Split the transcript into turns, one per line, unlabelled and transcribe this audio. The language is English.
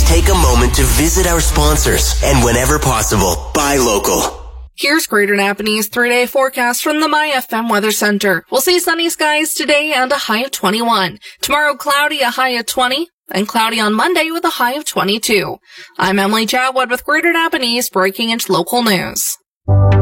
take a moment to visit our sponsors and whenever possible, buy local.
Here's Greater Napanese 3-day forecast from the MyFM Weather Center. We'll see sunny skies today and a high of 21. Tomorrow, cloudy, a high of 20. And cloudy on Monday with a high of 22. I'm Emily Chatwood with Greater Napanese Breaking Into Local News.